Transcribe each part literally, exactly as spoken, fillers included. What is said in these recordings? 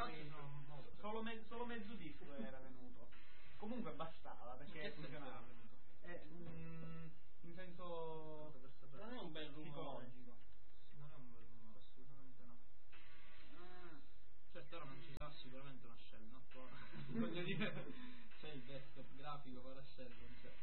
magari solo, me, solo mezzo disco era venuto. Comunque bastava perché funzionava. Eh, mm, in senso non è un bel rumore. psicologico. Non è un bel rumore, assolutamente no. Mm. Certo ora non ci sarà sicuramente una shell, no? Voglio dire, c'è il desktop grafico per la shell, non c'è.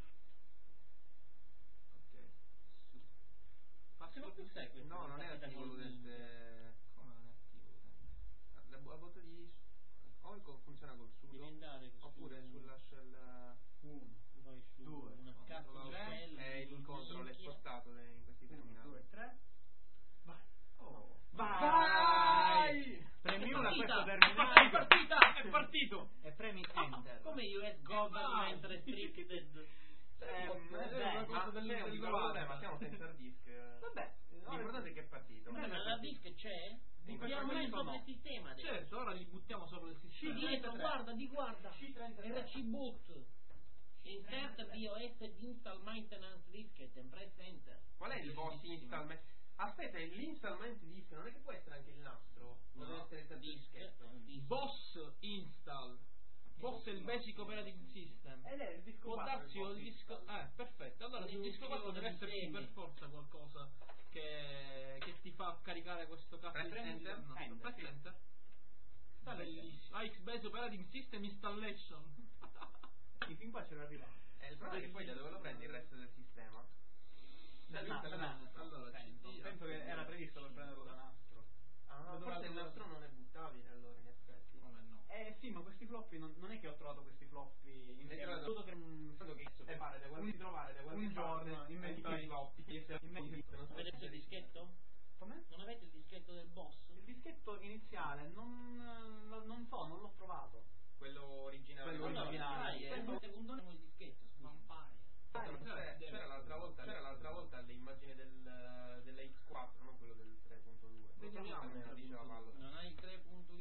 Ok. Su. Farsi lo più segue. No, non è attivo l'utente. Come non è attivo l'utente? La, la botta di o co- funziona col sudo Devi andare oppure su- sulla shell uno, Vai su due, una cazzo di tre, shell, e il control è minchia. spostato in questi terminali. due, tre. Vai. Oh. Vai! Premi una Partita! questo È terminale. partita! È partito! E premi enter. Come U S Government Restricted. Ehm, Eh, beh, una cosa Ma del- c'è un del piccolo novanta. problema, siamo senza hard disk. Vabbè, L'importante è che è partito. Ma la disk c'è? In questo Buttiamo momento sopra no. il sistema adesso. Certo, ora li buttiamo sopra il Di sistema. dietro, guarda, di guarda. C trentatré. R C boot. Insert B O S install maintenance disk and press enter. Qual è il boss installment? Aspetta, l'installment disk non è che può essere anche il nastro? O deve essere il Disk, dischetto? disk. Boss install. Boss è il basic operating system. Ed è il disco Può quattro, darsi il o il boss disco. install. Eh, perfetto. Allora sul Il disco quattro disco deve di esserci sistemi. per forza qualcosa che, che ti fa caricare questo cazzo Press di enter? no, Enter, press sì. enter. Sta bellissimo. A X base operating system installation. Sì, fin qua c'era arrivato. Eh, il problema è che poi da dove lo prendi il resto del sistema? Da Dal nastro, nastro. Allora, penso, C D, penso che era previsto per prenderlo da nastro. Ah, Da dove forse il altro- nastro non è buttabile allora in effetti. Come no? Eh sì, ma questi floppy non, non è che ho trovato questi floppy insieme. trovato- Tutto che mm, Credo che si prepara da qualche un- trovare da qualche un giorno parte, in mezzo tutti ai i floppy, in mezzo- non so Avete se il dischetto? Com'è? Non avete il dischetto del boss? Il dischetto iniziale non, lo- non so, non l'ho trovato. quello originale. Quello quello originale. Dai, eh. un secondo il dischetto, scusa. C'era, c'era- c'era l'altra volta, c'era l'altra volta l'immagine del, della X quattro, non quello del tre punto due. Vediamo me lo diceva Paolo. Non hai il tre punto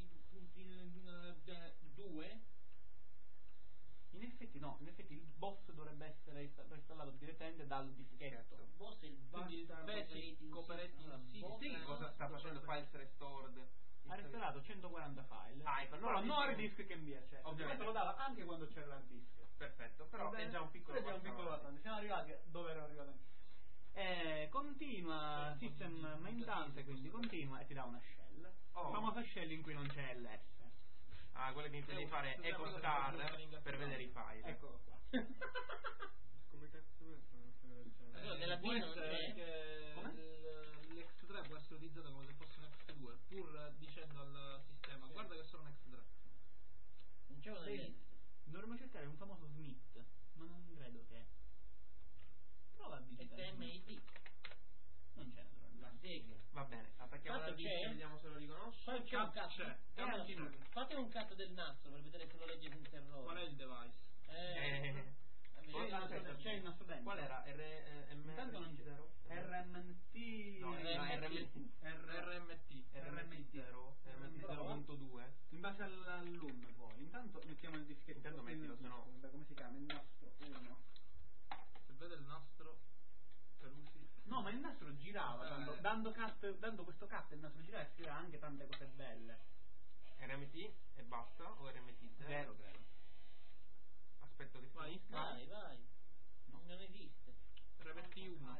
due? In effetti no, in effetti il boss dovrebbe essere insta- installato direttamente dal dischetto. Boss è il Quindi il basta basic operating Allora, system. boss Sì, che è- cosa sta facendo? Files restored. Ha restaurato centoquaranta file. Ah, ecco, allora però non hard dico- disk che invia, cioè, ovviamente lo dava anche quando c'era l'hard disk. Perfetto, però Va bene? è già un piccolo Però è già un passo piccolo avanti. passo. Siamo arrivati dove ero arrivato anche. Eh, continua system maintenance, quindi continua e ti dà una shell. Oh. Famosa shell in cui non c'è l'S. Ah, quello che mi devi fare Scusa, echo quello che star faccio fare per vedere i file. Eccolo qua. Come cazzo è? Allora, nella Può P non essere c'è. che Come? il- l'X tre può essere utilizzato come se fosse un X due, pur dicendo al sistema guarda che sono un X tre. Non c'è una Sì. lista. Dovremmo cercare un famoso Smith, ma non credo che. Prova a digitare. S M I T. Non c'è La naturalmente. sega. Va bene, attacchiamo Tanto la disk c'è? e vediamo se lo riconosce. Poi c'è un Cazzo cazzo. c'è. Eh, Cazzo non c'è. c'è. Fate un cazzo del nastro per vedere se lo legge senza errore. Qual è il device? Eh. Eh, vabbè, C'è il io- nastro- c'è il nastro dentro. Qual era? R, eh, M Intanto non c'è. zero? R M T. No, era R M T. R M T. R M T zero, R M T zero punto due. In base al- all'um poi. Intanto mettiamo il dischetto. Intanto mettilo, se no- Beh, come si chiama? Il nastro uno. Se vede il nastro per usi. No, ma il nastro girava, Eh. dando, dando, cut, dando questo cut il nastro girava e scriveva anche tante cose belle. R M T e basta o R M T zero? Zero credo. Aspetto che Vai. finisca. Vai, vai. Non esiste. R M T uno.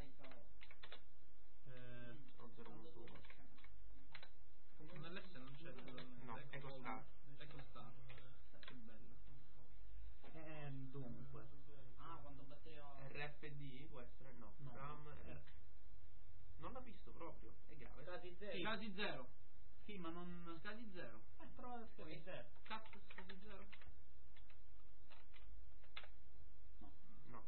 Eh, O zero punto uno. Nell'S non c'è naturalmente. No, Ecco Echo Star. Echo Star. Che bello. eh, dunque. Ah, quanto batteria. R F D può essere? No. No. RAM. R- Non l'ha visto proprio, è grave. Casi zero. Scasi zero. Sì, ma non. Scasi zero. Eh, prova a scrivere zero. Cazzo scasi zero. No. No.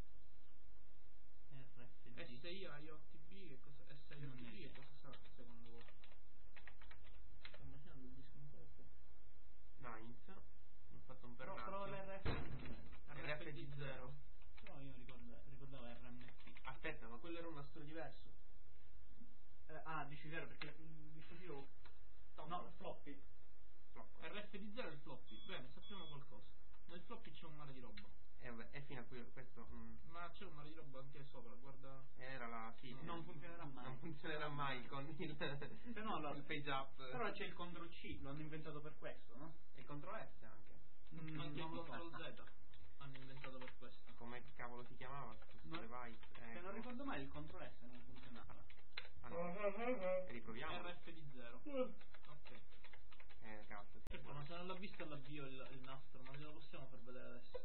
R F D. S I A I O T B che cosa? S I A I O T Non B è. che cosa sarà secondo voi? Sto immaginando il disco un po'. Nines. Mi ho fatto un Però prova pernaggio. l'R F D. R F D zero. Però io ricordo, ricordavo R M T. Aspetta, ma quello era un nastro diverso. Eh, ah, dici zero perché il dispositivo. No, floppy. Flop. R F D zero è il floppy. Bene, sappiamo qualcosa. Nel floppy c'è un mare di roba. E vabbè, e fino a qui questo... Mm, Ma c'è un mare di roba anche sopra, guarda. era la... Sì, Non funzionerà mai. Non funzionerà mai con il, Se no, allora, il page up. Però c'è il control C, lo hanno inventato per questo, no? E il control S anche. Mm, Anche il non lo so. control Z hanno inventato per questo. Come cavolo si chiamava? Questo No, device? Se Ecco. non ricordo mai il control S non funzionava. Ah, no. Riproviamo. R F D zero. Ok. Eh, cazzo. Sì. Certo, ma se non l'ha visto all'avvio il, il nastro, ma glielo possiamo far vedere adesso.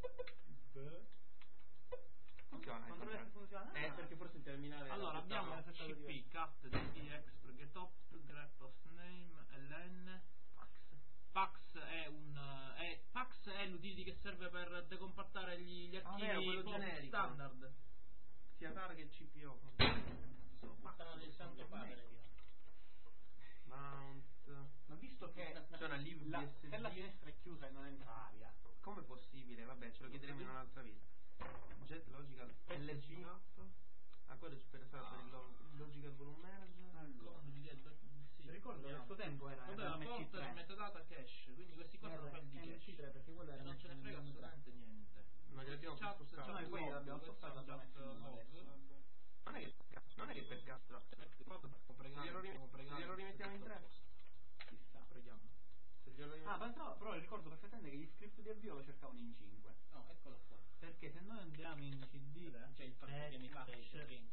Funziona. il Control S control. funziona? Eh, Ah. perché forse il terminale... Allora era abbiamo tutto- C P, cat, D T X, get up, grep host name, L N, Pax. Pax è un è, Pax è l'utility che serve per decompattare gli, gli Ah, archivi vero, quello post generico. standard. Sia target C P O. So, Stanno del santo padre. Mount... Ma visto che C'è una live la, B S D. se la finestra è chiusa e non entra aria, Come è possibile? Vabbè, ce lo chiederemo in un'altra vita. Jet Logical L G Up. Ah, quello è per, per il lo- Logical Volume Merge. allora, Comando di sì, ricordo che a suo tempo era Vabbè, la M C porta tre. è metadata cache, quindi questi qua sono file di M C tre, cache. perché quello E era non ce ne frega M C tre. assolutamente niente. Non li abbiamo più Chat- spostati. chat Noi poi log, l'abbiamo questo spostato è da chat Massimo log. adesso. Non è che non è che per castro. Se glielo rim- se glielo rimettiamo in tre. Ci sta. Preghiamo. Se glielo Ah, rimettiamo. però, però ricordo perfettamente che gli script di avvio lo cercavano in cinque. No, eccolo qua. Perché se noi andiamo in C D, C'è il fatto che mi fa i clienti.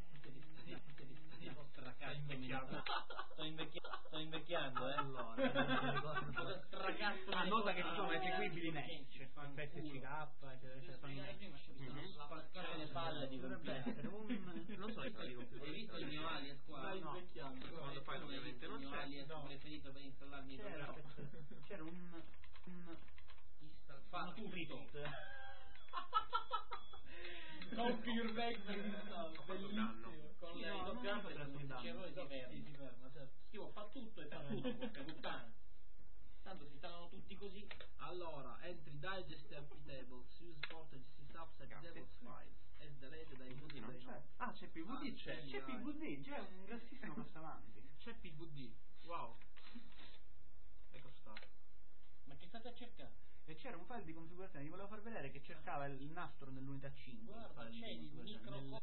Stai invecchiando. Sto invecchiando, sto invecchiando, eh. allora, Cosa stracazzo ah, mi nota che fa- ci sono Ah, eseguibili in clienti, Edge, fanculo. P S C K, cioè, cioè, sono in Spiegare prima, Edge. ci sono Mhm. spaccare le palle di Dovrebbe essere computer. un... Non so se li compito. Hai visto il mio alias qua? Stai No. invecchiando. Quando fai Hai ovviamente visto non il mio c'è. alias No. preferito per installarmi il C'era, programma? c'era un... un... Fa un tutto. script. Copy your back per install. Bellissimo. Con Sì, le no, doppie non alte potrebbe non andare. dicevo e si ferma. Sì, si ferma, certo. Scrivo fa tutto e fa tutto, porca puttana. Tanto si installano tutti così. Allora, entry digest M P tables, use portage subset Cazzo. tables files, as deleted dai P V D non dai c'è. no. Ah, c'è P V D, Ah, c'è, sì, c'è dai. P V D, c'è un grossissimo passo avanti. C'è P V D, wow. Ecco sta. Ma che state a cercare? E c'era un file di configurazione, vi volevo far vedere che cercava il nastro nell'unità cinque. Guarda, file di c'è il configurazione, micro... nel-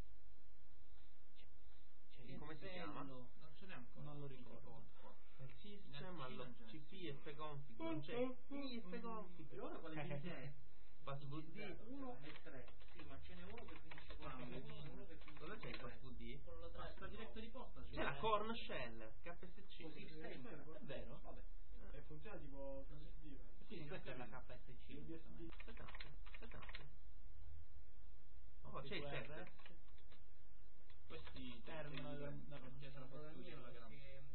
c'è il- Come si chiama? bello. Non ce n'è ancora. Non lo ricordo. Il system allo C P F config non c'è. Sì, F config. E ora quale c'è? Pass V D. uno e tre. Sì, ma ce n'è uno che finisce con Ah, uno, vedi. uno che finisce Dove c'è il con Pass tre. V D? Con la tre. Sta diretto di posta. C'è la Corn Shell K S C. Così sempre. È vero? Vabbè. E funziona tipo P S D. Quindi questa è la K S C. Il B S D. Aspettate, aspettate. Oh, c'è il test. Questi Terminal da- da- perché sarà fattuccia la grande.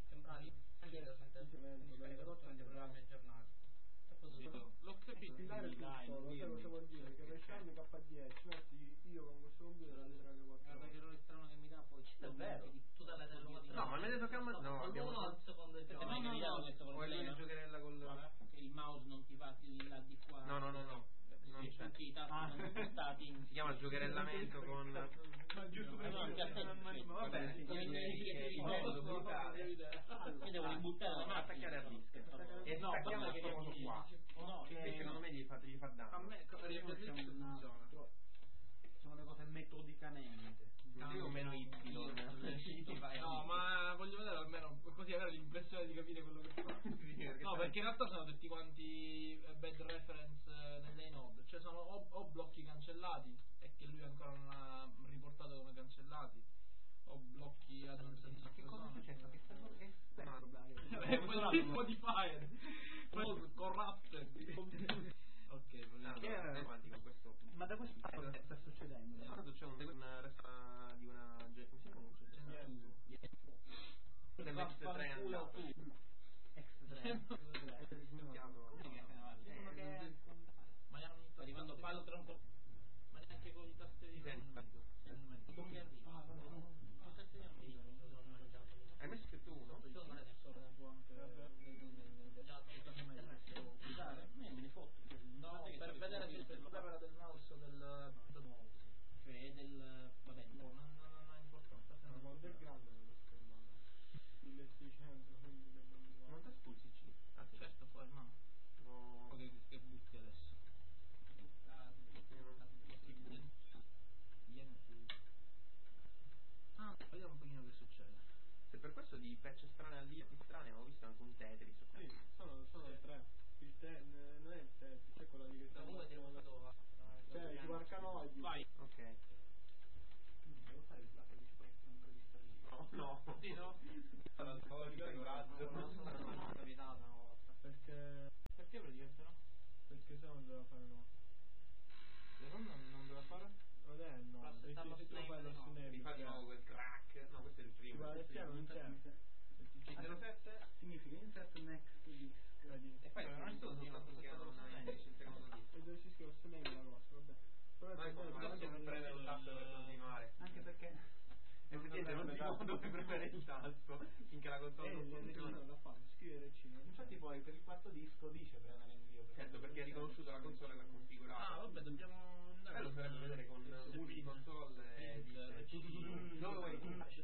programmi aggiornati. L'ho capito. Compilare Sì, dai, tutto, lo sai cosa vuol dire? Che Reshan K dieci, metti io con questo computer alle tre alle quattro. Guarda che errore strano che mi dà poi. Davvero? Tu dalla telenovela. No, ma mi hai detto che no, No, abbiamo no, al secondo gioco. No, no, no. questo O è lui problema. il giocherella col... Che il mouse non ti fa il là di qua. No, no, no, no. Non Che c'è. tutti i tasti Ah. sono spostati in... Si chiama giocherellamento con... Ma giusto per No, no, dire- che a te ma- dice. ma vabbè, Sì, sì, sì, sì, sì, sì, sì, no, sì, lo devo buttare. Io devo ributtare la macchina. Attaccare a disc. E No, stacchiamo perché questo coso qua. No, Che- Invece secondo me gli fa, gli fa A danno. me Io Rift c'è X una- funziona. Sono le cose metodicamente. Io meno Y. No, ma voglio vedere almeno così avere l'impressione di capire quello che fa. No, perché in realtà sono tutti quanti eh, bad reference eh, nelle node. Cioè sono o, o blocchi cancellati e che lui ancora non ha riportato come cancellati, o blocchi ad un senso. Che cosa è successo? Che sta cosa che è il problema? Eh, quel modifier, quel corrupted. Ok, vogliamo Che era- avanti con questo. Ma da questo lato che sta succedendo? Quando c'è un, un resta di una ge- come si pronuncia? L'M X tre è andato. X tre. Ma gli hanno Sta arrivando palo tra un po'. Ma neanche con i tastierini. Come arriva? Che tastiere non mi dicono? Hai messo scritto uno? Io non adesso può anche usare. Me me ne fotto. No, per vedere se il problema era del mouse o del... Cioè del... vabbè, No, no. non, non, non ha importanza. Ma quanto è grande quella schermata? milleseicento, quindi ne Non ti spulsi C. Ah sì. Certo, poi no. No. Che, che butti adesso. Ah, effettivamente non si può dove premere il tasto finché la console Eh, non funziona. la fa, scrivere C. Infatti poi per il quarto disco dice premere invio. Certo, perché ha riconosciuto la console e l'ha configurata. Ah, vabbè, dobbiamo andare. Bello sarebbe vedere con multiconsole e dice tu, tu, tu, tu, dove vuoi?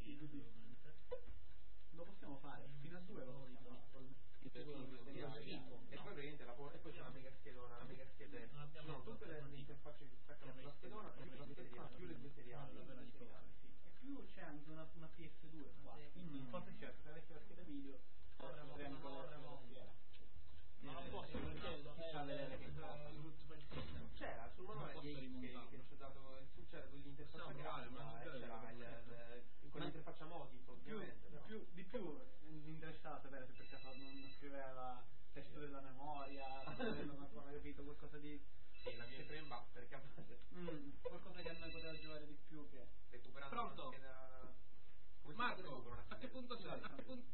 Lo possiamo fare, fino a due lo possiamo E poi praticamente la po- e poi c'è la mega schedona, la mega schede. No, tutte le interfacce che si staccano sulla schedona, più la scheda, più le due seriali. E più c'è anche una, una P S due qua. Quindi forse certo, se avessi la scheda video potremmo ancora. Ma non posso perché C'era sul manuale di X che, che ci ha dato c'era l'interfaccia grafica e c'era il, il, con l'interfaccia Motif ovviamente. Più, Però. più, di più mi interessava sapere se per caso non scriveva testo della memoria, non ancora capito qualcosa di. Sì, la mia frame buffer che a base. Mm, qualcosa che a noi poteva giocare di più che. Recuperando Pronto? una scheda. Come si Marco, recupera una a che scheda? punto sei? A pun-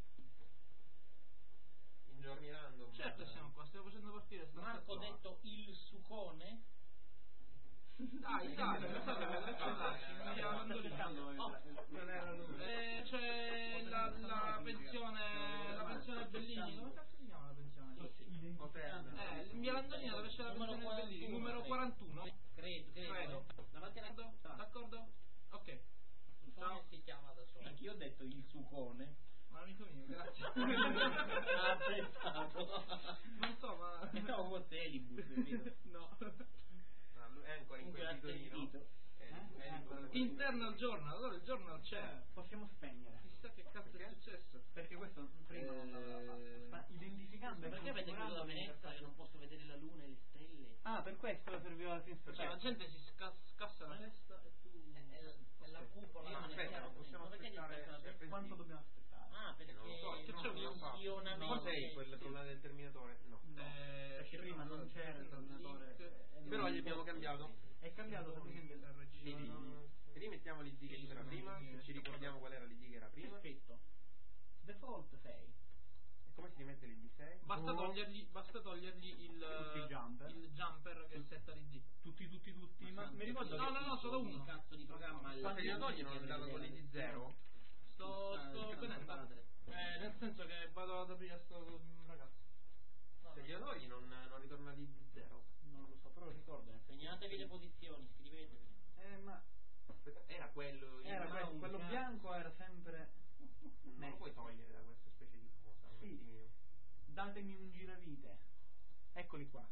In giorni random. Certo siamo qua, stiamo facendo partire sta Marco ha statua. detto il sucone. Dai, dai, lo so che mi Sto cercando il- il- non era lui. Eh, c'è la, la pensione, la pensione Bellini, come cazzo si chiama la pensione? Eh, in via Landolina dove c'è la Numero pensione Bellini, quarantuno, numero credo. quarantuno. Credo, credo. Credo. Davanti alla D'accordo? D'accordo? Ok. Il sucone si chiama da solo. Anch'io ho detto il sucone. Ma amico mio, grazie. Ha apprezzato. Non so, ma... No, uomo Celibus, capito? No. No, lui è ancora in Comunque quel ha titolino. sentito. È- è in quel- Internal Journal, allora il journal c'è. Possiamo spegnere. Chissà che cazzo è successo. Perché questo prima non l'aveva fatto. Ma identificando e Perché avete chiuso configurando la finestra che non posso vedere la luna e le stelle? Ah, per questo serviva la finestra. Cioè la gente si sca- scassa la testa e tu... È la cupola. Ma aspetta, non possiamo Ma perché gli aspettare- aspettano? cioè, Quanto dobbiamo aspettare? Ah, perché non lo so, che c'è un funzionamento. Cos'è quel problema del terminatore? No. Eh, Perché prima non c'era il tornatore. eh, Però non- gli abbiamo cambiato. È cambiato semplicemente il L'I D. Rimettiamo l'I D che c'era prima, se ci ricordiamo qual era l'I D che era prima. E Perfetto. Default sei. come si rimette l'I D sei? Basta togliergli, basta togliergli il, Tutti i jumper. il jumper che setta l'I D. Tutti, tutti, tutti. Ma mi ricordo No, che- no, no, solo Il uno. cazzo di programma. Ma se glielo togli non è andato con l'I D zero? Sto, sto vedendo. Eh, nel senso che vado ad aprire sto ragazzo. Se glielo togli non, non ritorna l'I D zero. Non lo so, però ricordo. Segnatevi le posizioni, scrivetevi. Eh, ma Aspetta, era quello in era quello, round, quello cazzo. bianco era sempre. Non lo puoi togliere da questa specie di cosa. un Sì. attimino. Datemi un giravite. Eccoli qua.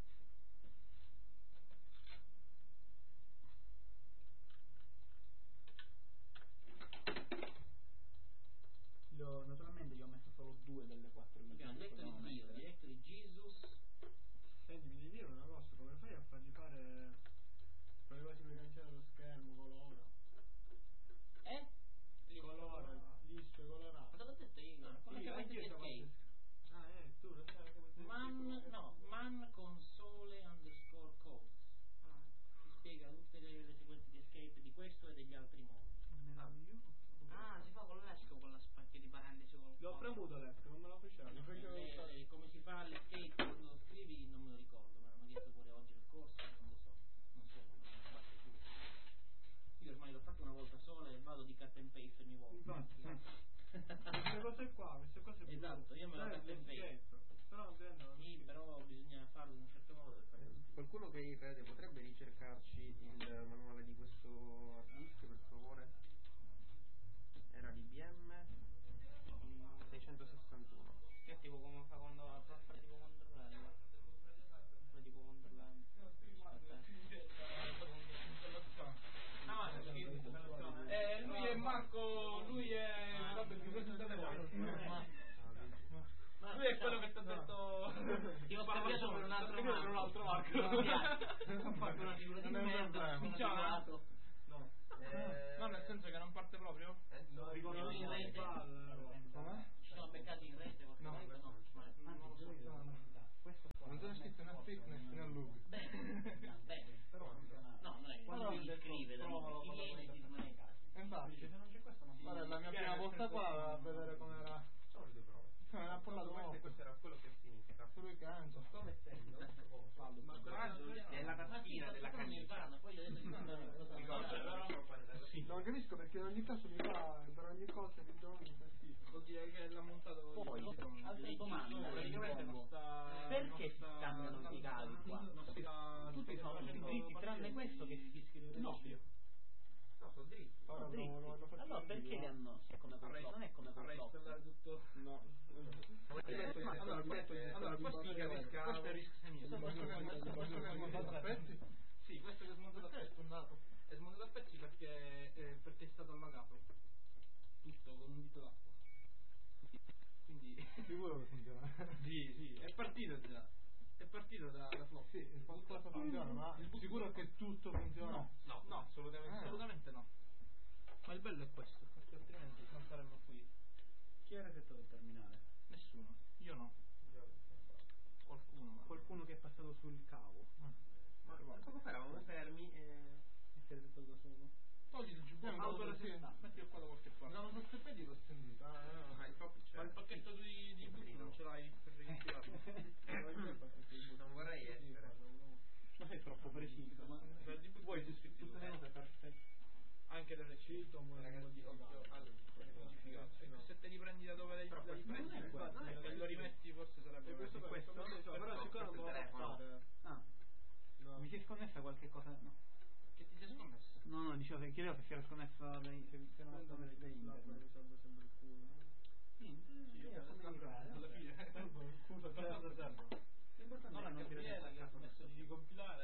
Io, naturalmente gli ho messo solo due delle quattro video. Abbiamo detto di Dio, detto di Jesus. Senti, mi devi dire una cosa, come fai a fargli fare quelle cose per cancellare lo schermo, colora? Eh? Li colora, liscio, colorato. Ma te l'ho detto io? Ah, Come sì, che anche avete io escape? stavo- Ah, eh, tu lo sai come ti Man, no, man console underscore codes. Ah, Ti spiega tutte le, le sequenze di escape di questo e degli altri mondi. Meraviglioso. Ah, si fa con l'esco, con la spacchia di parentesi col l'ho premuto l'esco, non me lo faceva. mi facevo Eh, fare- eh, come si fa l'escape quando lo scrivi non me lo ricordo, me l'hanno chiesto pure oggi nel corso, non lo so, non so come lo faccio più. Io ormai l'ho fatto una volta sola e vado di cut and paste ogni volta. Infatti. Queste cose qua, queste cose blu. Esatto, io me la Eh, cut and non paste. scherzo. Però non prendono. Sì, però bisogna farlo in un certo modo per fare così. Qualcuno che è in rete potrebbe ricercarci il manuale di questo hard disk per favore? Era di B M seicentosessantuno. Che è tipo come fa quando la prof fa tipo Wonderland. Fa tipo Wonderland. Ah, sì. Eh, lui è Marco, lui è... Vabbè, vi presentate voi. Lui è quello che ti ha detto... Ti ho scambiato per un altro per un altro Marco. Ho fatto una figura di Non è un merda, problema. sono Funziona? arrivato. No. Eh, No, nel senso che non parte proprio? eh, No, Io in rete. Come? Ci sono beccati in rete qualche No, volta, no? Ma non lo so. Questo qua. Non sono scritto né fitness né look. Bene, bene. Però funziona. No, non è Quando quando ho si detto scrive da provalo noi, chi con la viene e ti rimane a casa. Infatti, Se non c'è questo non va. guarda, la mia prima volta qua a vedere com'era. sono le due prove. Come era parlato Questo, molto. questo era quello che significa. Sul weekend. Sto mettendo Ma coraggio, è la Ma sì, tastiera della non mi camicia. fanno, poi gli ho detto di mandare una cosa. Ricorda, però poi nella Sì. Non capisco perché in ogni caso mi fa per ogni cosa che do un partito. Vuol dire che l'ha montato Poi, altre domande. praticamente non sta. Perché si non sta- scambiano i cavi qua? Non si sta. Tutti sono dritti, tranne questo che si iscrive doppio. No, sono dritti. Ora Dritti. no, no, hanno fatto Allora il perché video. li hanno come Vorrei- complotto? Non è come vorrei complotto. installare tutto. No. Allora, questo, allora, questo, questo è rischio semino. Questo che è smontato a pezzi? Sì, questo che è smontato a pezzi. È smontato a pezzi perché, eh, perché è stato allagato. Tutto con un dito d'acqua. Quindi. Sicuro che funziona. Sì, sì, è partito già. È partito da, da flop. Sì, qualcosa funziona, ma sicuro che tutto funziona? No, no, no, assolutamente, Ah. assolutamente no. Ma il bello è questo, perché altrimenti non saremmo qui. Chi ha resettato il terminale? Nessuno. Io no. Qualcuno. Ma... Qualcuno che è passato sul cavo. Ma poco fa eravamo fermi e... E si è resettato da solo? Togli il giubbotto, autoresistente. Mettilo qua da qualche parte. No, non so se l'ho sentito. Ah, no. Ah, il flop c'è. Ma il pacchetto di, di book non ce l'hai per riempirlo. Non vorrei essere. Ma sei troppo preciso, ma Per il di book vuoi tutti tutte due. le cose perfette. Anche del recito, Ragazzi, occhio al modificato. Se te li prendi da dove li, Però li questo prendi non è quello, non è e quello. lo rimetti forse sarebbe Questo meglio. questo, questo? però siccome non questo lo telefono. posso fare. Ah, No. mi si è sconnessa qualche cosa? No. Che ti sei sconnesso? No, no, dicevo se chiedevo se si era sconnessa dai, se, se non Quello da mi internet. risolve sempre il culo. Niente, Sì, io io sono sono contrario. alla fine. Scusa, per la serve. L'importante Ora è non che si si che ha smesso di ricompilare.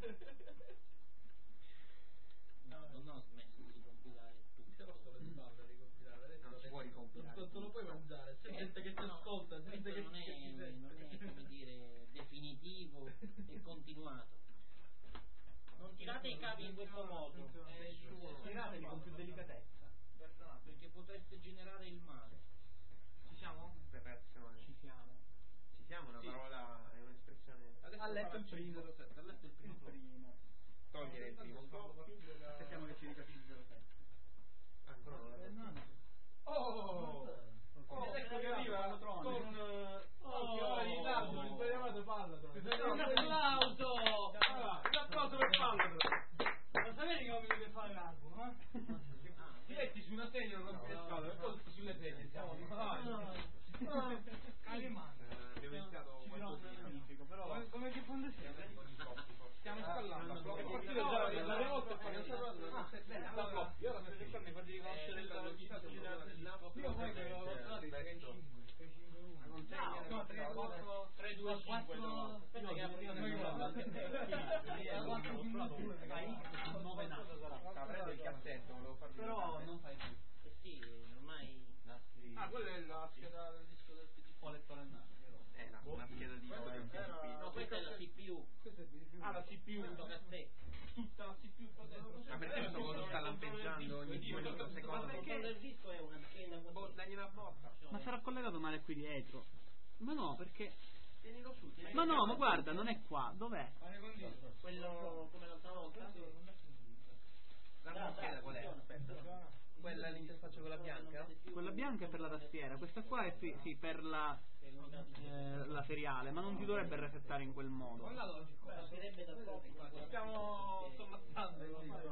No, non ho smesso di compilare tutto. Te lo sto le spalle a ricompilare. adesso Non si può ricompilare. Non te lo puoi mangiare. C'è gente che ti No, ascolta, gente che questo non che ti è, sente. non è come dire definitivo e continuato. Non tirate i cavi in questo modo, Eh, nessuno. tirateli con più delicatezza. perché potreste generare il male. Ci siamo? Per reazione. Ci siamo. Ci siamo, una Sì. parola, è un'espressione. Adesso Ha letto il farà primo. zero sette, ha letto il primo. Il primo. Togliere il primo copy. Aspettiamo che ci ricapiti il zero sette. Ancora non l'ha Eh, detto. no, no. Oh! Oh, Ed ecco che arriva Pallatron. con eh, Oh. occhio, ora in ritardo, il chiamato Pallatron. Un applauso! Ah, un applauso per Pallatron. Lo sapete che ho venuto a fare l'album, eh? Ti metti su una sedia, non rompi le scale, e poi tutti sulle sedie siamo. Ah, Calimano. Eh, abbiamo iniziato Ci dirò un qualcosina. magnifico, però Come, come che punto Abbiamo siamo? detto con i copy, forse. Stiamo Ah, installando. no, no, È no, partito no, già no, la no, remote e no, poi no, installato. no, Ah, no, la no, flop. Io ora sto cercando di farti riconoscere Eh, la velocità sì, della sì, Io sai che avevo trovato i cinque. No, tre, quattro, tre, due, cinque. Aspetta che apro io nel nove nato Stava prendendo il cassetto, volevo farvi però notare. non fai più. Eh sì, ormai Ah, quella è la scheda del disco del P C. Ho letto le nave. Eh, una, una scheda di Questo O M P. era- no, questa è la C P U, Questo è il Ah, la C P U. questo cassetto. Tutta la C P U qua dentro. Ma perché questo quando sta lampeggiando ogni due microsecondi? Il controllo del disco è una scheda Boh, così. dagli una botta. Ma sarà collegato male qui dietro. Ma no, perché... Tienilo su, tienilo Ma no, su. ma guarda, non è qua. Dov'è? Quello come l'altra volta. La scheda qual è? Aspetta. Quella è l'interfaccia quella bianca? Quella bianca è per la tastiera, questa qua è sì, sì, per la, eh, la seriale, ma non ti dovrebbe resettare in quel modo. Partirebbe da poco. Stiamo sommazzando.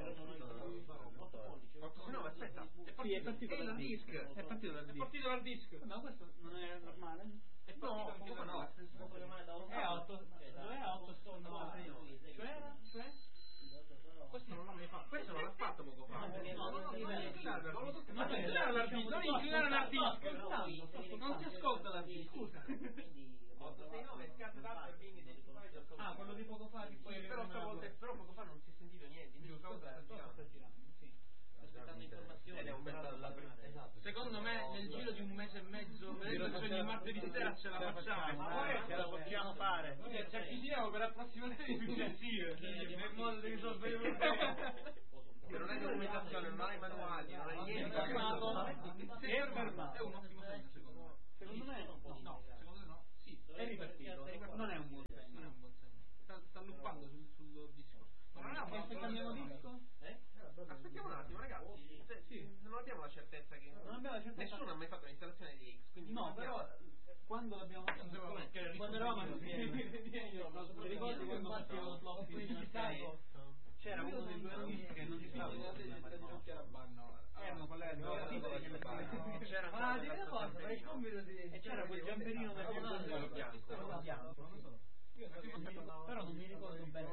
No, aspetta. Sì, è partito È dal il disc. disc. È partito dal È disc. partito dal disco. Ma questo non è normale? È No, partito come anche no? da È otto, dov'è otto Cioè? Cioè? Questo non l'ho mai fatto. Questo non l'ha fatto poco fa. No, No, no, no, non è inclinato. Non lo so. Non inclinare l'hard disk, non inclinare l'hard disk. Non si ascolta l'hard disk, scusa. otto sei nove scatta data e quindi ti fai già Ah, quello di poco fa che poi... però stavolta però poco fa non si è sentito niente. Invece stavolta sta girando. girando, sì. aspettando informazioni. Ed è un bel esatto. Secondo me nel giro di un mese e mezzo, vedendo che ogni martedì sera ce la facciamo. Ma poi ce la possiamo fare. Ci avviciniamo per approssimazioni successive. Nel modo di risolvere i problemi. Se non hai documentazione, non hai manuali, non hai niente. È fermato. È fermato. È un ottimo segno secondo me. Secondo me No, secondo me no. Sì, è ripartito. Non è un buon segno. non è un buon segno. Sta, sta luppando sul, sul disco. Ma non è un Se cambiamo disco? Eh? Aspettiamo un attimo, ragazzi. Se, sì, non abbiamo la certezza che. Non abbiamo la certezza. Nessuno ha mai fatto l'installazione di X, quindi No, non però abbiamo- quando l'abbiamo Non sapevo perché quando eravamo insieme, ti ricordi quando facevo floppy? c'era uno dei due amici che non si stava erano quelle due articoli che mettevano c'era ah di una cosa ma il compito di e c'era quel giamperino del quello bianco quello bianco non lo so però non mi ricordo bene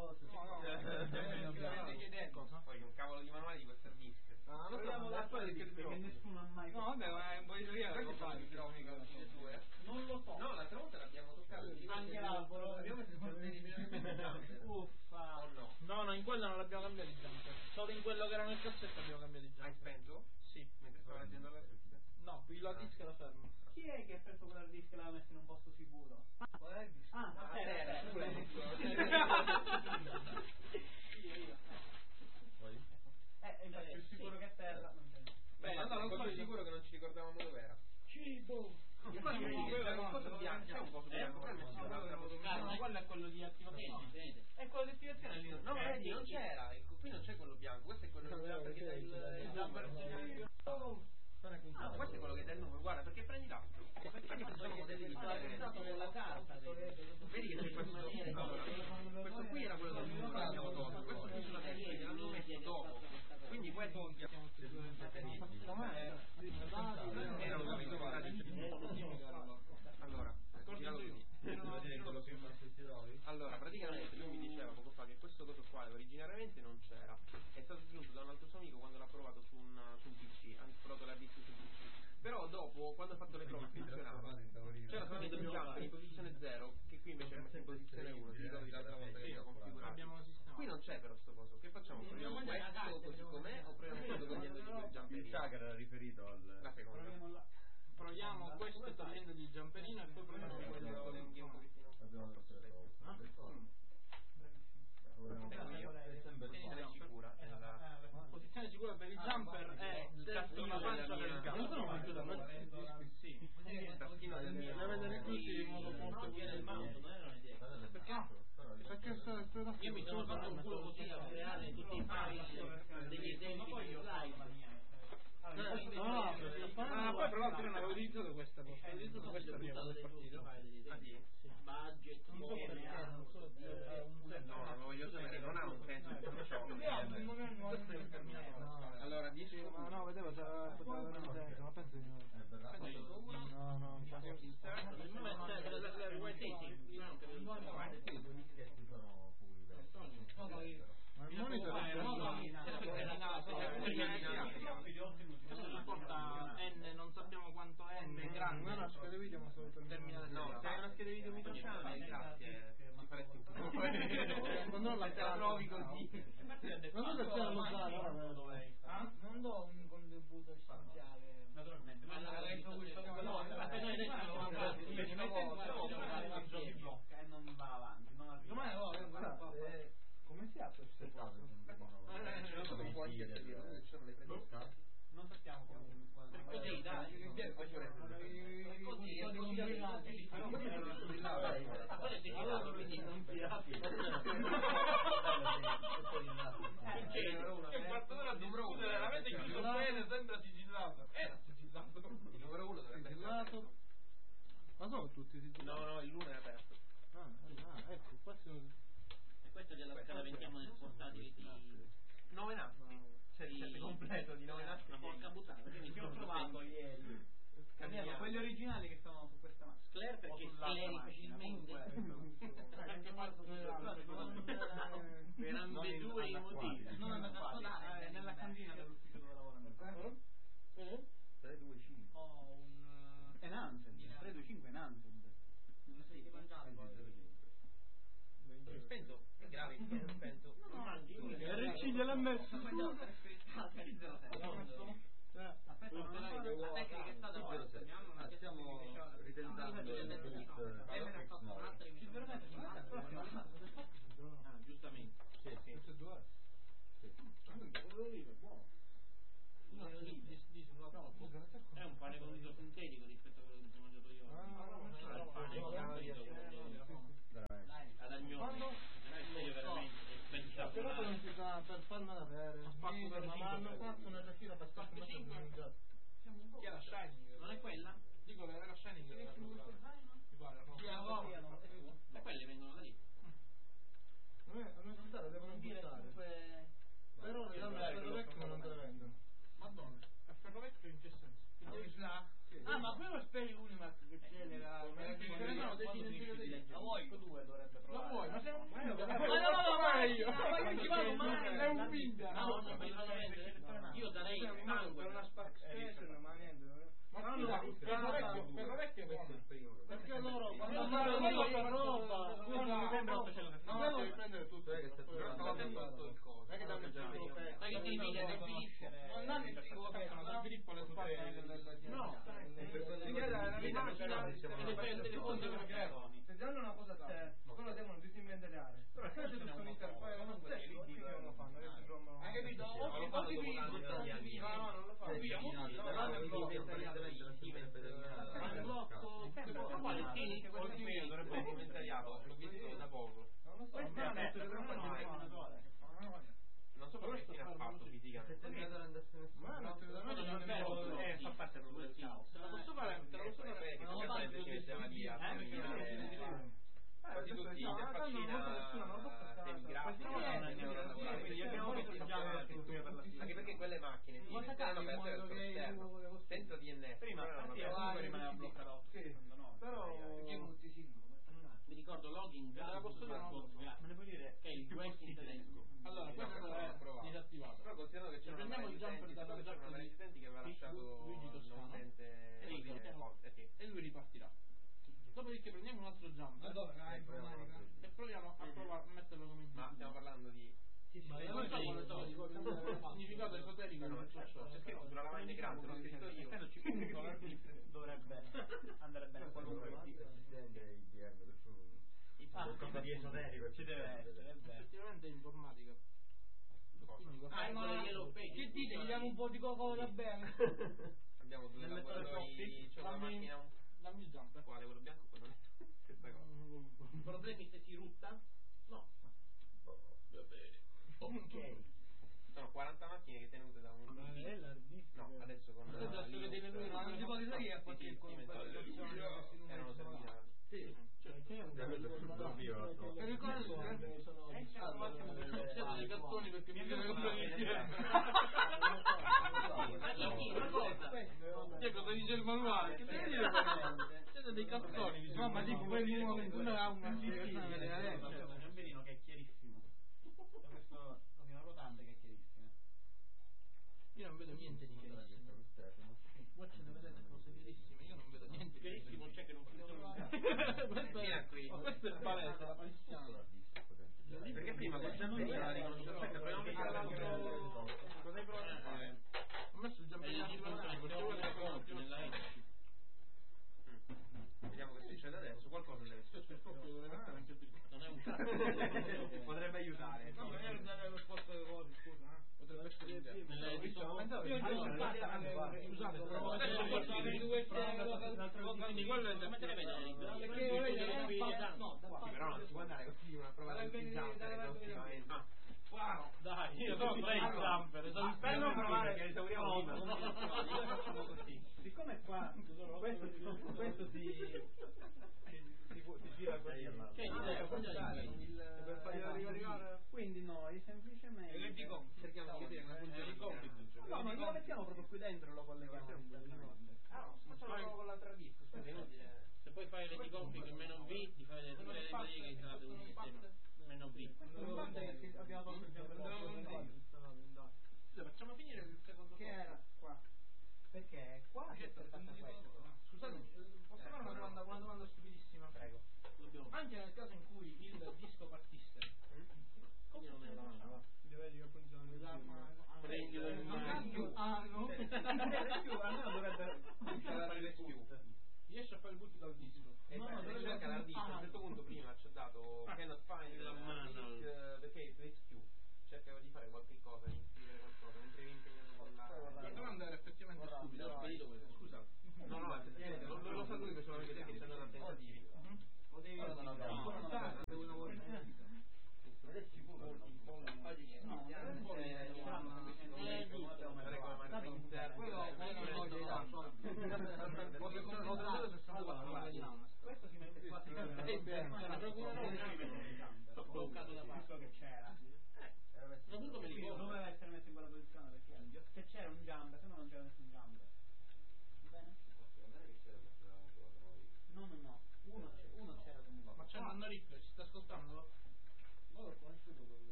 dove poi un cavolo di manuale di questo disc ah non so la storia che nessuno ha mai no vabbè ma è un po' di teoria questo fa il cromico non lo so no l'altra volta l'abbiamo toccato anche l'altro abbiamo messo il uffa o no no no in quello non l'abbiamo cambiato il jumper solo in quello che era nel cassetto abbiamo cambiato il hai jumper spento? sì mentre stavo leggendo la no qui la disc era ferma chi è che ha preso quella disc e l'ha messa in un posto sicuro? qual è il disco? ah a terra eh infatti più sicuro che a terra non c'è beh allora non sono sicuro che non ci ricordavamo dove era cibo infatti c'è un coso bianco c'è un coso bianco quello è quello di attivazione è quello di attivazione lì no ma vedi non c'era qui non c'è quello bianco questo è quello che dà il jumper ah questo è quello che dà il numero guarda perché prendi l'altro facciamo delle la carta vedi che c'è questo allora questo qui era quello del numero che abbiamo tolto questo qui sulla destra gliel'hanno messo dopo quindi questo era un allora allora praticamente lui mi diceva poco fa che questo coso qua originariamente non c'era è stato aggiunto da un altro suo amico quando l'ha provato su un, su un P C ha provato la disc su P C però dopo quando ha fatto le prove funzionava c'era solamente un jumper in posizione zero che qui invece è messo in posizione uno ti ricordi l'altra volta che abbiamo configurato qui non c'è però sto coso che facciamo? Proviamo questo così com'è o proviamo questo togliendogli quel jumperino? il Chakra era riferito al la seconda proviamo questo e togliendogli il jumperino e poi proviamo quello abbiamo detto posizione sicura posizione sicura per il jumper è il tastino pancia per il jumper sì il tastino del mio le avete reclusi in modo molto il mouse non era un'idea perché? perché io mi sono fatto un culo così a creare tutti i file degli esempi di slide ah, ah poi tra l'altro io non avevo utilizzato questa cosa ho utilizzato questa prima del partito ah sì? budget non so perché non so è un set no lo voglio sapere non ha un senso allora dici ma no vedevo se poteva avere un senso ma penso di no no no ma il monitor porta n non sappiamo quanto è n grande non è una scheda video ma solo per terminare no se è una scheda video microchannel grazie ti faresti un po' ma non la provi così non so se c'è lo usare ora non do un contributo essenziale naturalmente ma la resto questo si blocca e non va avanti non arriva come si apre questo qua? non sappiamo come così dai così il quarto d'ora di discutere l'avete chiuso bene sembra sigillato era sigillato il numero uno dovrebbe essere ma sono tutti sigillati no no il uno è aperto ah ecco qua sono e questo gliela scaraventiamo nel portatile di nove nastri c'è il set completo di nove nastri una porca buttata che ho trovato ieri quelli originali che stavano su questa macchina Scler perché scleri facilmente per ambedue i motivi non è nella cantina dell'ufficio dove lavoro tre due cinque ho un Enhanced tre due cinque Enhanced non sei che mangiare è spento è grave è spento R C gliel'ha messo aspetta la tecnica è stata stiamo ritentando ah giustamente sì sì tutte e due è un pane condito sintetico rispetto a quello che si è mangiato io il pane condito ad al mio io veramente però non si sa per farmela avere ma hanno fatto una fila per spazio cinque chi era Shining non è quella? dico che era Shining mi pare no e quelle vengono da lì all'università la devono buttare Perché loro quando No, loro no, loro no, roba, no, scusa, no, novembre no, ottocentosessanta. non devono prendere tutto. Sai che sta poi tirando stanno la dentro testa. il coso. Non è che danno il sviluppo. Sai che significa che Filippo Non hanno il sviluppo che lo sviluppo alle spalle del no, Per quanto eh, riguarda la i video, rimacina però diciamo delle una fende, cosa. fondi come creano. Se danno una cosa a te, loro devono disinventariare. Però se c'è tutto l'interfaccia, non stesso, perché non lo fanno? Che si rompono. Hai capito? O lo ti fanno dopo dividi, tanti o ti dividi. anni. No, no, non lo fanno. Sì, Via, sì, mo- no, no, però no, i no, video no, apparentemente la Siemens determinata. Ma il blocco, Sempre ma quale determinato, sì, perché col quello sì, che dovrebbe essere inventariato, l'ho visto da poco. non lo so, Questo è ma aperto, non però non lo è fanno. terminatore. Non so come fine ha fatto Se fisicamente. il terminatore andasse nessuno. Ma non No, no, non no, è no, vero. Eh, fa parte proprio del caos. Te la posso fare? Te la posso fare? Che Ma non tu faccio pensi che così, siamo lì a eh, terminare quasi tutti interfacina semigrafica, Gli abbiamo messo già anche perché quelle macchine si erano aperte verso l'esterno senza D N F. Prima sì, comunque rimaneva bloccato. Però mi ricordo login Te la posso dire una cosa? Me ne puoi dire che è il questo in tedesco. Allora, questo è disattivato. Però considerando che Se c'erano prendiamo il jumper dalla c'erano giacca degli di utenti che aveva di lasciato Luigi Toscano, non utente e le ripartiamo. volte, sì. E lui ripartirà. Dopodiché prendiamo un altro jumper e proviamo a provare a metterlo come Ma stiamo parlando di Ma io non so quale sia il significato esoterico no, no, di tutto ciò. c'è scritto sulla lavagna grande, l'ho scritto io. Essendoci un color blip dovrebbe andare bene qualunque tipo. Presidente e I D M del suo. Ah, Qualcosa di esoterico ci deve essere, è vero. Effettivamente è informatica. Quindi Ah, questo- ecco le yellow page. che dite? Gli diamo un po' di qualcosa da bene. Abbiamo due Nel lettore laboratori, c'è una Dammi- macchina un dammi il jumper. quale, quello bianco, quello nero. Stessa cosa. Problemi se si rutta? No. Ok. Sono quaranta macchine che tenute da un no, adesso con Potete la vedere Linux, lui, ma non si può dire che è sì, qualche sì, conversazione sì, che si non erano è terminati. Sì, Da questo è tutto vivo. Che ricordo Eh, c'è un attimo delle- siete dei cazzoni perché mi viene Una tutto insieme. Una cosa. Che cosa dice il manuale? Che devi dire? Siete dei cazzoni, dice. No, ma dico, quel momento uno ha una situazione C'è vedere un giamperino che è chiarissimo. C'è questo rotino rotante che è chiarissimo. Io non vedo niente di chiarissimo. Voi ce ne vedete cose chiarissime, io non vedo niente di Chiarissimo c'è che non funziona. questo, Vieni qui. è, questo è il palese, la palestiana. Perché prima con giamperino la riconoscevo. Aspetta, proviamo a mettere l'altro. Cosa hai provato? Eh, ho messo il giamperino Eh, di tipo, Giovanni, perché perché vuole vuole conti nella etici. Vediamo che succede adesso. Qualcosa deve questo è il succedere. proprio dovrei mettere anche il disco. Non è un cazzo. Potrebbe aiutare. No, ma io dare lo posto dei voti, scusa. Potrebbe essere interno. Nelle etici. Io Allora, non guarda, Scusate, provo a Adesso vedere posso avere due quindi quello è il come te ne vedere? Perché voglio vedere No, Sì, però non si può andare così una prova Dai, di vieni, jumper dai, dai, esaustivamente. dai. Wow! Dai, io sono tre il jumper, sono il Per non provare perché esauriamo no, prima. no, no, no, facciamo così. Siccome qua questo, questo si si, pu- si gira così. Che idea, cosa dici? Per farglielo ricaricare. Quindi noi semplicemente E che dico? Cerchiamo di capire come funziona il compito. No, ma lo mettiamo proprio qui dentro e lo colleghiamo internamente. Ah, facciamo con l'altra disco, scusa, inutile. Se poi fai le config meno V, ti fai le tutte le librerie che installate un sistema. Meno V. L'importante è che abbiamo tolto il giamper. Scusa, facciamo finire il secondo Che era qua. Perché qua c'è stato questo. Scusate, eh, posso fare una domanda, una domanda stupidissima? Prego. Anche nel caso in cui il disco partisse, Io non me la mano. Vedi che funziona. Prendilo in mano. Ah, no? Più, almeno dovrebbe fare le scoop. riesce a fare il boot dal disco. E No, no, beh, dove cerca la- l'hard disk. A un certo punto prima ci ha dato Ah. cannot find La the mano. disk uh, the case with Q. Cercava di fare qualche cosa, di scrivere qualcosa, mentre eri impegnato con la La domanda era effettivamente Guarda, stupida. guarda. Ho spedito questo. Scusa. No, no, effettivamente non non lo sa lui solamente perché ci hanno dato tentativi. Potevi Ora non abbiamo. no, No, no, devo lavorare. Ma è sicuro? no, Eh, giusto. Fare come Marco Inter, Quello eh, quello non voglio dare soldi. Ho sessantaquattro, non vedi là, una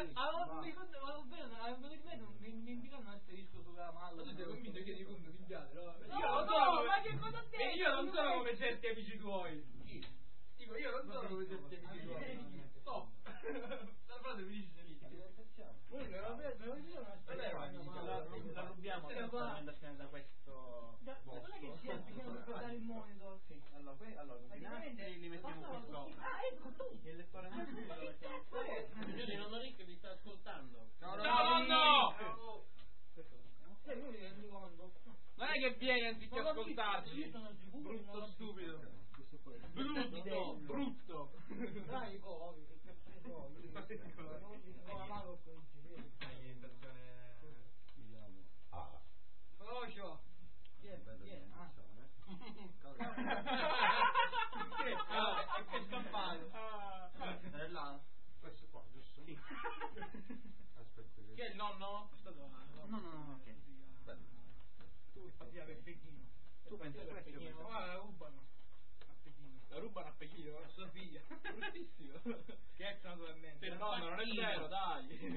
mi ricordo, ma bene, avevo di me non mi indicano un asterisco sulla malla. Tu sei convinto che di fondo minchiate, no? Io non so, ma che cosa te? Io non sono come certi amici tuoi. Dico, io non sono come certi amici tuoi. No. La frase mi dice lì. Voi me lo vedo, me lo vedo una storia. La rubiamo la recomendazione da questo Non è che sia bisogna ricordare il monitor. Sì, allora, poi, allora, Praticamente li mettiamo qui sopra. Ah, ecco tu. Il lettore magico lo mettiamo. Giulio, non Rick vi sta ascoltando. Ciao nonno! Eh, lui è il mondo. Non è che vieni anziché Ma ascoltarci. io sono sicuro che non Brutto l'ho stupido. Brutto, brutto. Dai, oh, che cazzo di cosa? Non gli sto la mano con i giri. Ah. Socio. Che è che scampato. È là. Questo qua, giusto? Sì. Aspetta che... Chi è il nonno? No, no, no, ok. Tu partita per Pechino. Tu pensi a questo? Pechino. Ah, la rubano a Pechino. La rubano a Pechino, a sua figlia. Bruttissimo. Scherzo naturalmente. Per no, non è Pachino. vero, dai.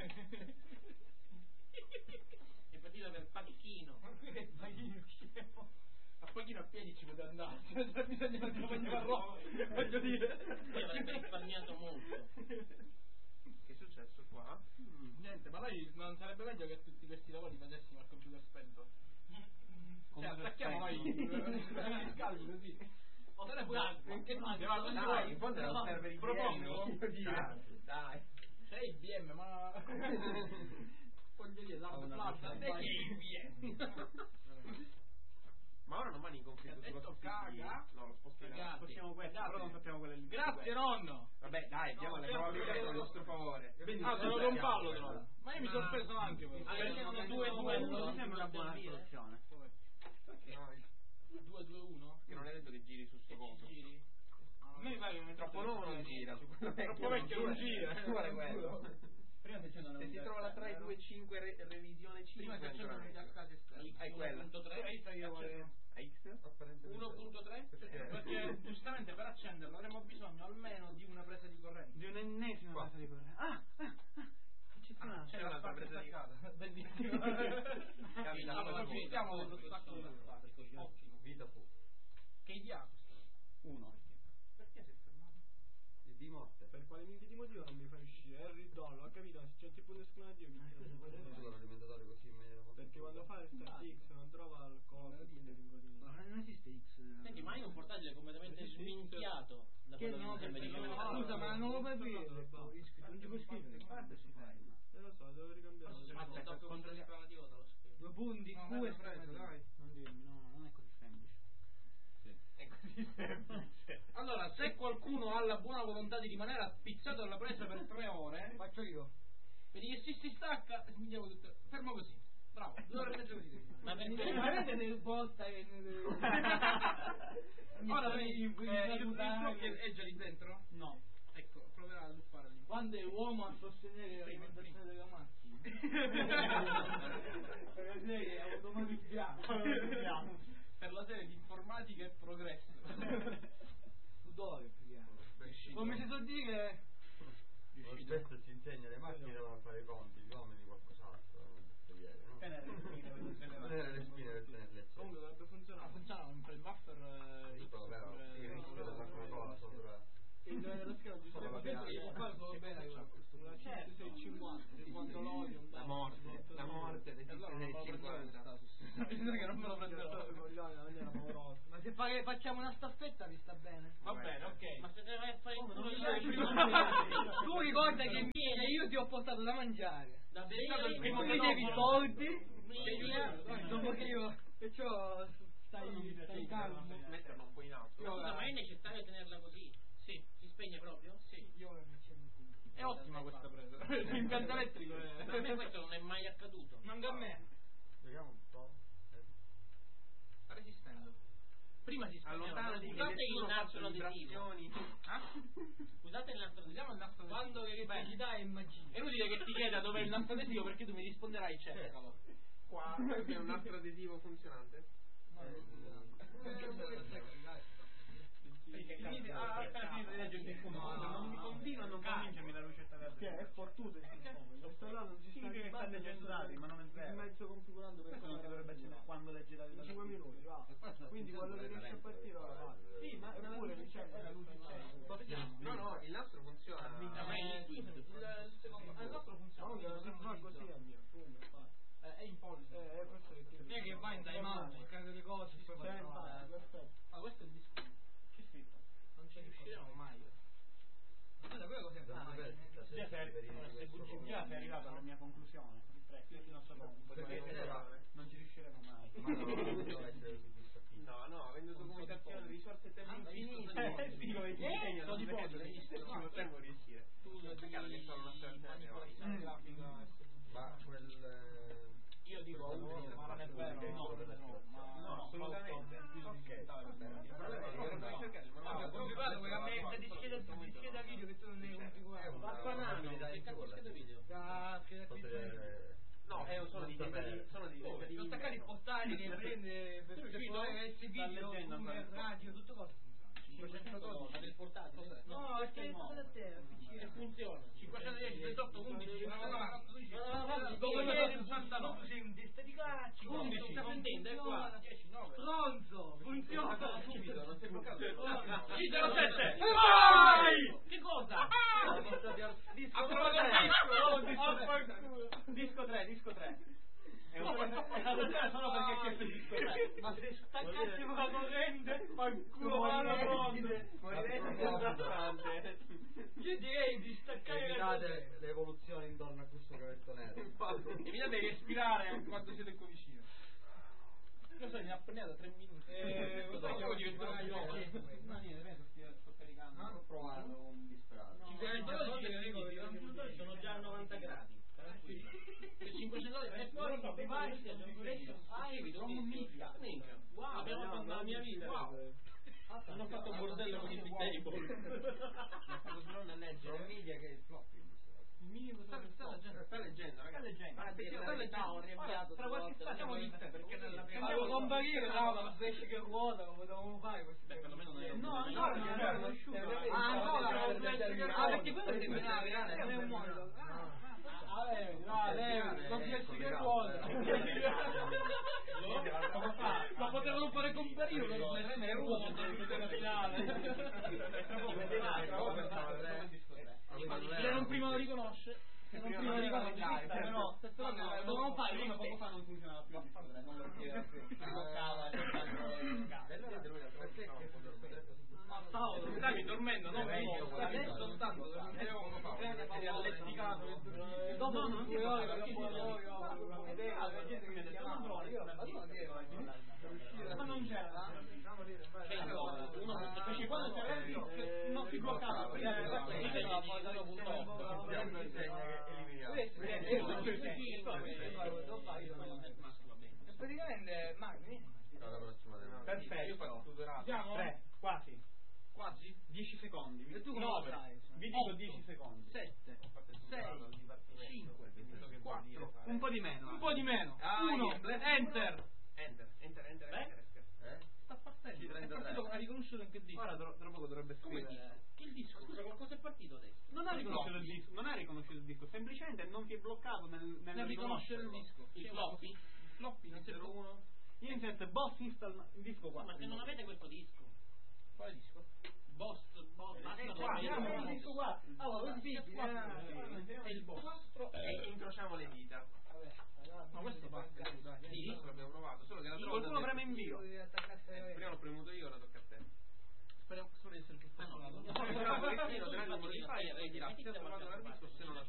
È partito per Pacchino. Ma qui è Pechino, scemo. A Pechino a piedi ci poteva andare. Se bisogna che accompagnare a Roma. Voglio dire. Poi avrebbe risparmiato molto. Che è successo qua? Mm, niente, ma noi non sarebbe meglio che tutti questi lavori facessimo al computer spento? Cioè, attacchiamo noi i scaldi così. O se ne puoi anche tu, ma così Dai, vuoi? in fondo è un server I B M. Propongo. Voglio dire. Dai. Sei I B M, ma... Voglio dire, l'hard flash, te che I B M? Ma ora non mani in conflitto Che ha sullo detto spostiamo. caga? No, lo spostiamo. Cagati. Possiamo questo, però non sappiamo quelle lì. Grazie nonno! Vabbè, dai, diamo No, le certo, probabilità perché- a nostro favore. Ah, sono Don Paolo però. Ma io mi sono preso anche però. Ah, io sono due due uno. Mi sembra una buona soluzione. due due uno? Che non è detto che giri su sto coso. Giri? A me mi pare che Troppo nuovo non gira, su quello vecchio Troppo vecchio non gira. gira. Ci vuole quello. prima se c'è Se si trova la tre due cinque re- revisione Prima cinque che ancora c'erano gli meglio. accasi esterni. È quella. uno punto tre. A X? uno punto tre? Perché giustamente per accenderlo avremo bisogno almeno di una presa di corrente. di un'ennesima Qua. presa di corrente. Ah, ah, ah. Eccezionale. C'è un'altra presa di staccata. Bellissimo. Capita, Allora, allora, mettiamo lo stacco della spalla. Ottimo. Vita fu. Che idea questo? Uno. Perché si è fermato? Di morte. Per quale minchia motivo non mi fai uscire? È il ridollo, ho capito? Se c'è tipo un esclamativo mi tira un po' di Io l'ho alimentato così in maniera molto... perché quando fa il start X non trova il coso, quindi ringodino. Ma non esiste X. Senti, ma hai un portatile completamente sminchiato da Che quello no, che mi perché dicevi. no, scusa, ma non lo puoi aprire, Non ci puoi scrivere. Guarda, si ferma. Eh lo so, devo ricambiare. Forse se mi Aspetta, doppio punto controlliamo. esclamativo te lo scrivo. Due punti, No, Q me l'ho esclamativo. preso, dai. Non dirmi, no, non è così semplice. È così semplice. Allora, se qualcuno ha la buona volontà di rimanere appizzato alla presa per tre ore, Faccio io. vedi che si, si stacca, sminchiamo tutto. Fermo così. Bravo, due ore e mezzo così. Ma Non perché? avete nel botta e nel... Ora Ogni vedi, tanto eh, in il il salutare. che è già lì dentro? No. Ecco, proverà a luppare lì. Quando è uomo a sostenere l'alimentazione della macchina. Per lei è automatizzato. Per la serie di informatica e progresso. Sudore, pigliamo. Come si suol dire? Lo spesso ci insegna le macchine devono fare i conti, gli uomini qualcos'altro. Non detto ieri, no? Tenere le spine per non tenere Tenere le spine per tenerle accese. Comunque dovrebbe Ah, funzionare. funziona un il buffer eh, Tutto X vero, per, il eh, rischio della Coca-Cola sopra. Il della scheda di Solo la penso che pianta. può fare solo bene una cinque sei cinquanta quando l'olio un La bel- morte, la morte, le E allora non me lo prenderò cinquanta. sta bisogna che non me lo prenderò. coglione, non era pauroso. Ma se fa- facciamo una staffetta vi sta bene? Va bene, ok. Ma se te vai a fare il culo mi io piace tu ricorda che viene io ti ho portato da mangiare da Sei stato il bere, primo tu che mi devi dopo- soldi media. dopo che io perciò stai stai calmo Metterla un po' in alto. Io- Scusa, ma è necessario tenerla così? Sì, Si spegne proprio? sì. io ora mi accendo qui. È ottima questa presa. L'impianto elettrico Ma a me è... questo non è mai accaduto. Manca a me. Vediamo un po'. Sta resistendo. Prima si spegneva. Allontanati che Usate il nessuno nastro faccia adesivo. vibrazioni. Ah? Usate il nastro Vediamo il nastro adesivo. Quando l'elettricità è magia È inutile che ti chieda dov'è il nastro adesivo perché tu mi risponderai cercalo. Qua è un altro adesivo funzionante. Perché finite, ah, appena finite di leggere il fumo, non mi continua a non convincermi la lucetta verde. è fortuto il sto configurando per Questo non si dovrebbe accendere quando legge la in cinque minuti, va. Quindi quando riesce a partire ora va. Sì, ma eppure diciamo la luce No, no, il nastro funziona. Eh, il secondo il nostro funziona. fa così al mio. È in pollice. Eh, questo è che Non è che vai in timeout, cercare delle cose, poi Cioè, infatti, perfetto. ma questo è il disco. C'è scritto. Non ci riusciremo mai. Guarda, quella cosa è Da mai. dove Già sei, sei già sei arrivato alla mia conclusione. Io non so come. Non ci riusciremo mai. Ma no, non deve essere così disfattivo. No, no, avendo comunicazione, risorse e tempo infiniti. Eh sì, come ti insegno, non di vedo, pollice, ci visto? Ci potremmo riuscire. Tu È chiaro che sono una certa manipolazione grafica. Ma quel... Io dico uno, ma non è vero. No, no, No, assolutamente. Ok, va bene. Il problema è che non puoi cercare il manuale. Configurate quella merda di scheda di scheda video che tu non devi configurare. È una Banano, possibilità che in più cazzo alla scheda fine. video? Da scheda video. Poter... No, è sono di sapere. sono di Oh, sono staccati postali che prende per poi S video, come radio, tutto cosa. cinquecentododici del portatile? No, è che da te, Che funziona? cinquecentodieci, ventotto, undici, sessantanove. Sei un testa di cacci. undici, sta sentendo, è qua. dieci, nove. Stronzo, funziona subito, non si è bloccato. Sì, zero sette. Vai! Che cosa? Disco tre, disco tre, disco tre. È stato già solo perché ha chiesto il disco tre. Ma se staccassimo la corrente, fanculo alla fronte. Morirete. Io direi di staccare la corrente. Evitate l'evoluzione intorno a questo cavetto nero. Evitate di respirare quando siete qua vicino. Io sono in apnea da tre minuti. Eh, lo so che io divento un pilota. No, niente, sto caricando. Non ho provato un disperato. cinquecentododici sono già a novanta gradi. cinquecentododici E poi i device configuration hai come minchia. Minchia. Wow, abbiamo fatto la mia vita. Hanno fatto un bordello con i table. Non è leggere. Non media che è il floppy. il minimo sta leggendo. Sta leggendo, ragazzi. leggendo. Ah, Sta leggendo. Tra qualche Facciamo lista perché nella Devo comparire, no, ma pesce che ruota, come dovevamo fare questo? Beh, perlomeno non era No, un no, non era conosciuto. Ah, no, era un pesce che ruota. Ah, perché quello terminava, non è un mondo. Vabbè, vabbè, non pesce che ruota. Ma potevano fare comparire per me è ruolo se non prima lo riconosce se non prima lo riconosce però dovevamo fare prima poco fa non funzionava più il disco tre, non perché si bloccava ma Paolo stavi dormendo no? Adesso stanno all'esticato dopo due ore che ma non c'era perché quando c'era il disco non si bloccava praticamente Magni perfetto tre quasi quasi dieci secondi e tu come lo sai? vi dico dieci secondi sette sei cinque quattro un po' di meno un po' di meno uno enter Enter, enter, enter, enter. sta partendo è partito ha riconosciuto anche il disco ora tra poco dovrebbe scrivere Che il disco? Scusa, qualcosa è partito adesso. non ha riconosciuto il disco non ha riconosciuto il disco semplicemente non si è bloccato nel, nel nel riconoscere il disco Il floppy? il floppy non c'è uno insert boss install il disco qua Ma se non avete questo disco. quale disco? Boss, boss, basta qua, dormire. il disco qua allora è il boss E incrociamo le dita. ma questo parte dai Sì, questo l'abbiamo provato, solo che l'altra volta qualcuno preme invio prima l'ho premuto io, ora tocca a te. speriamo spero di essere più fortunato Un pochettino, tenete un po' di fare e vedi là, se ha trovato l'hard disk o se non ha